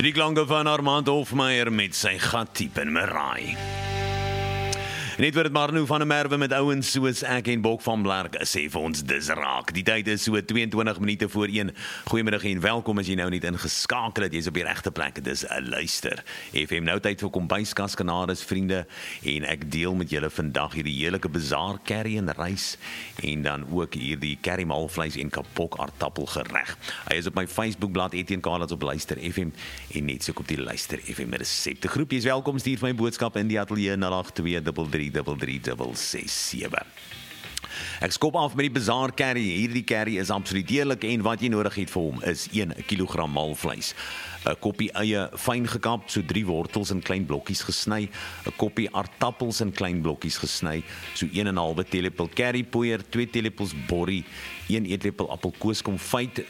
Die klanke van Armand Hofmeyer met sy gatiep in Marai. Net word dit maar nou van 'n merwe met ouens soos ek en Bok van Blerk sê vir ons dis raak. Die tyd is so 22 minute voor 1. Goeiemiddag en welkom as jy nou net ingeskakel het. Jy's op die regte plek. Dis 'n luister. FM nou tyd vir kombuiskas kanades vriende en ek deel met julle vandag hierdie heerlike bazaar curry en rys en dan ook hierdie curry maalvleis en kapok aardappel gereg. Hy is op my Facebookblad Etienne Karlats op Luister FM en net so op die Luister FM resepte groep. Jy's welkom, stuur vir my boodskap in die ateljee 0823336667. Ek skop af met die bazaar curry. Hierdie curry is absoluut heerlik en wat jy nodig het vir hom is 1 kilogram maalvleis, 'n koppie eie fyn gekap, so 3 wortels in klein blokkies gesny, 'n koppie aardappels in klein blokkies gesny, so 1,5 teelepel currypoeier, 2 teelepels borrie, 1 eetlepel appelkoeskonfyt,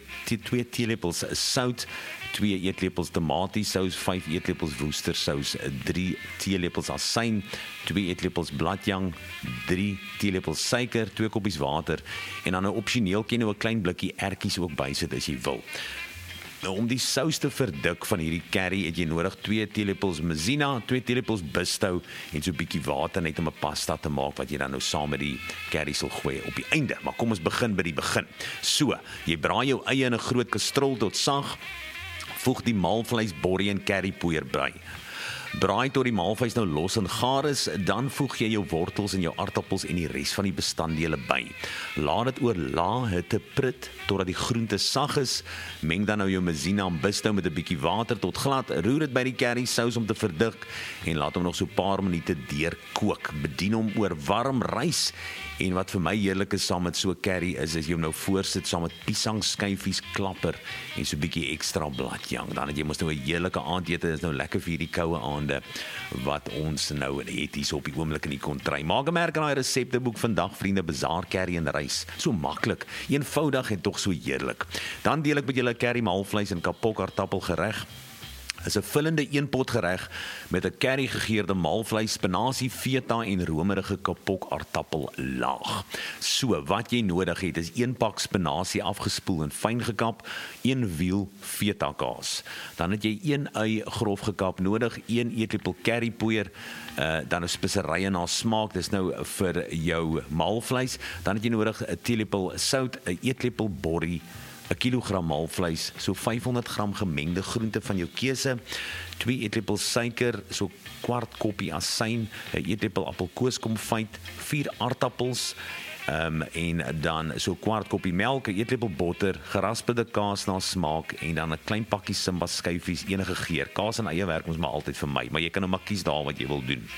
2 teelepels sout, 2 eetlepels tomatiesous, 5 eetlepels woestersous, 3 teelepels asyn, 2 eetlepels bladjang, 3 teelepels suiker, 2 koppies water en dan nou opsioneel kan jy nou 'n klein blikkie ertjies ook bysit as jy wil. Nou, om die sous te verdik van hierdie curry het jy nodig 2 teelepels maizena, 2 teelepels bistou en so 'n bietjie water net om 'n pasta te maak wat jy dan nou saam met die curry sal gooi op die einde. Maar kom ons begin by die begin. So, jy braai jou eie in 'n groot kastrol tot sag. Voeg die maalvleis, borrie en currypoeier by. Braai tot die maalvleis nou los en gaar is, dan voeg jy jou wortels en jou aardappels en die res van die bestanddele by. Laat dit oor lae hitte prit totdat die groente sag is. Meng dan nou jou maizena en bistou met 'n bietjie water tot glad. Roer dit by die curry sous om te verdik en laat hom nog so 'n paar minute deurkook. Bedien hom oor warm rys. En wat vir my heerlik is saam met so curry is jy hom nou voorsit saam met piesangskyfies, klapper en so 'n bietjie ekstra bladjang. Dan het jy mos nou 'n heerlike aandete. Is nou lekker vir hierdie koue aande wat ons nou het hier op die oomblik in die kontry. Maak 'n merk aan daai resepteboek vandag, vriende, bazaar curry en rys. So maklik, eenvoudig en tog so heerlik. Dan deel ek met julle curry maalvleis en kapok aardappel gereg. Is 'n vullende eenpot gereg met 'n curry gegeurde maalvleis, spinasie, feta en romerige kapok aardappel laag. So, wat jy nodig het is 1 pak spinasie afgespoel en fyn gekap, 1 wiel feta kaas. Dan het jy 1 ui grof gekap nodig, 1 eetlepel currypoeier, dan 'n speserye na smaak, dis nou vir jou maalvleis. Dan het jy nodig 'n teelepel sout, 'n eetlepel borrie, 'n kilogram maalvleis, so 500 gram gemengde groente van jou keuse, 2 eetlepels suiker, so 1/4 koppie asyn, 'n eetlepel appelkoeskonfyt, 4 aardappels, en dan so 1/4 koppie melk, 'n eetlepel botter, geraspelde kaas na smaak en dan 'n klein pakkie Simba skyfies, enige geur. Kaas en eie werk ons maar altyd vir my, maar jy kan nou maar kies daar wat jy wil doen.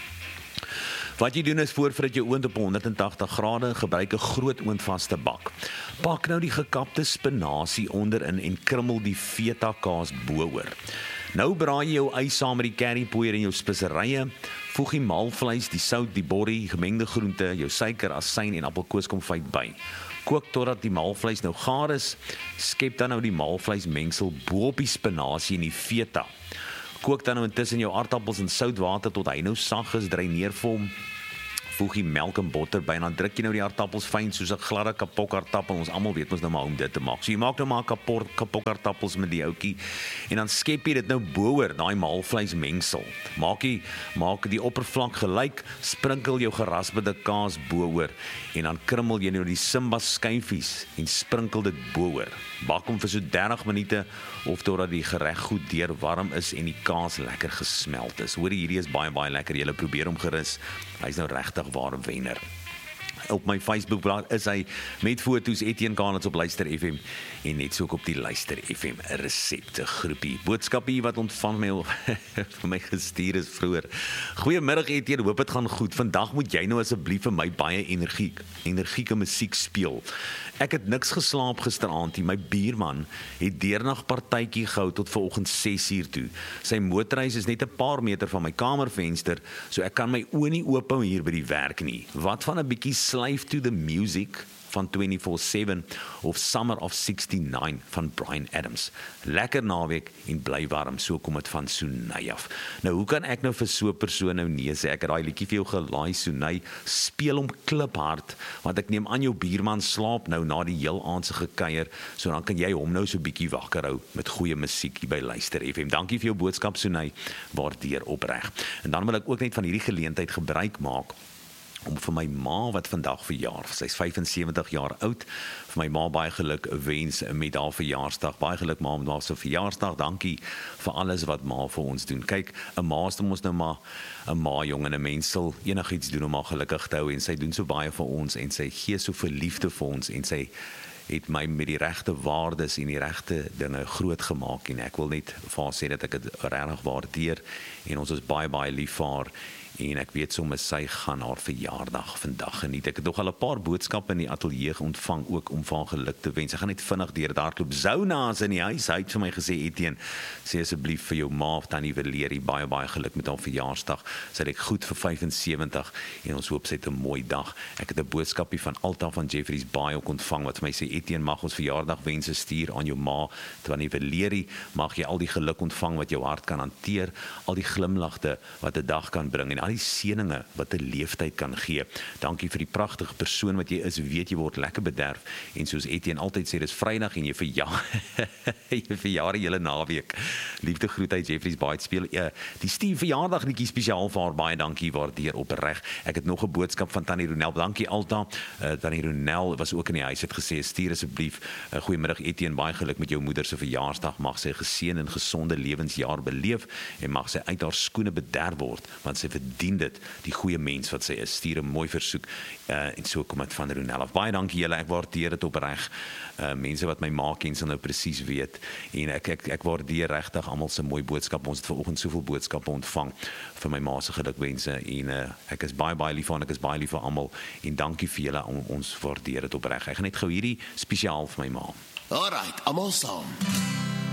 Wat jy doen is voordat jy oond op 180 grade, gebruik 'n groot oondvaste bak. Pak nou die gekapte spinasie onderin en krummel die feta kaas bo-oor. Nou braai jy jou ys saam met die currypoeier en jou speserye. Voeg die maalvleis, die sout, die borrie, gemengde groente, jou suiker, asyn en appelkoeskonfyt by. Kook totdat die maalvleis nou gaar is. Skep dan nou die maalvleismengsel bo op die spinasie en die feta. Kook dan nou intussen jou aardappels in soutwater tot hy nou sag is, dreineer vir hom. Voeg die melk en botter by en dan druk jy nou die aardappels fyn soos 'n gladde kapok aardappel. Ons almal weet mos nou maar hoe om dit te maak. So jy maak nou maar kapok aardappels met die houtjie en dan skep jy dit nou bo-oor daai maalvleismengsel. Maak die oppervlak gelyk, sprinkel jou geraspelde kaas bo-oor en dan krummel jy nou die Simba skyfies en sprinkel dit bo-oor. Bak hom vir so 30 minute of totdat die gereg goed deurwarm is en die kaas lekker gesmelt is. Hoor, hierdie is baie baie lekker. Julle probeer hom gerus. Hy's nou regtig ware wenner. Op my Facebookblad is hy met foto's Etienne Karlats op Luister FM en net so ook op die Luister FM resepte groepie. Boodskapie wat ontvang my vir my gestuur is vroeër. Goeiemiddag Etienne, hoop dit gaan goed. Vandag moet jy nou asseblief vir my baie energieke musiek speel. Ek het niks geslaap gisteraand nie. My buurman het deernagpartytjie gehou tot vanoggend 6uur toe. Sy motorhuis is net 'n paar meter van my kamervenster, so ek kan my oë nie oop hou hier by die werk nie. Wat van 'n bietjie Slave to the Music? van 24/7 of Summer of 69 van Bryan Adams. Lekker naweek en bly warm, so kom dit van Sunay af. Nou, hoe kan ek nou vir so 'n persoon nou nee sê? Ek het daai liedjie vir jou gelaai, Sunay, speel hom kliphard, want ek neem aan jou buurman slaap nou na die heel aand se gekuier, so dan kan jy hom nou so bietjie wakker hou met goeie musiek hier by Luister FM. Dankie vir jou boodskap, Sunay, waardeer opreg. En dan wil ek ook net van hierdie geleentheid gebruik maak om vir my ma wat vandag verjaar, sy's 75 jaar oud, vir my ma baie geluk wens met haar verjaarsdag. Baie geluk ma met haar se verjaarsdag. Dankie vir alles wat ma vir ons doen. Kyk, 'n ma is mos nou maar 'n ma, jong, en 'n mens sal enigiets doen om haar gelukkig te hou, en sy doen so baie vir ons en sy gee so veel liefde vir ons en sy het my met die regte waardes en die regte dinge groot gemaak, en ek wil net vir haar sê dat ek dit regtig waardeer en ons is baie baie lief vir haar. En ek weet sommer sy gaan haar verjaardag vandag geniet. Ek het nog al 'n paar boodskappe in die ateljee ontvang ook om vir haar geluk te wens. Ek gaan net vinnig deur dit hardloop. Zouna is in die huis. Hy het vir my gesê, Etienne, sê asseblief vir jou ma of tannie Valerie baie baie geluk met haar verjaarsdag. Sy het goed vir 75 en ons hoop sy het 'n mooi dag. Ek het 'n boodskapie van Alta van Jeffreys Bay ook ontvang wat vir my sê, Etienne, mag ons verjaardagwense stuur aan jou ma, tannie Valerie. Mag jy al die geluk ontvang wat jou hart kan hanteer, al die glimlagte wat 'n dag kan bring en al die seëninge wat 'n leeftyd kan gee. Dankie vir die pragtige persoon wat jy is. Weet jy word lekker bederf, en soos Etienne altyd sê, dis Vrydag en jy verjaar die hele naweek. Liefde groet uit Jeffreys Bay. Speel die Steve verjaardag liedjie spesiaal vir haar. Baie dankie, waardeer opreg. Ek het nog 'n boodskap van Tannie Ronel. Dankie Alta. Tannie Ronel was ook in die huis, het gesê, stuur asseblief goeiemiddag Etienne, baie geluk met jou moeder se verjaarsdag. Mag sy 'n geseënde en gesonde lewensjaar beleef en mag sy uit haar skoene bederf word, want sy verdien dit, die goeie mens wat sy is. Stuur 'n mooi versoek en so kom dit van Ronel af. Baie dankie julle, ek waardeer dit opreg. Mense wat my ma ken sal nou presies weet, en ek waardeer regtig almal se mooi boodskappe. Ons het vanoggend soveel boodskappe ontvang vir my ma se gelukwense, en ek is baie baie lief vir haar, ek is baie lief vir almal, en dankie vir julle, ons waardeer dit opreg. Ek gaan net gou hierdie spesiaal vir my ma. Alright, almal saam.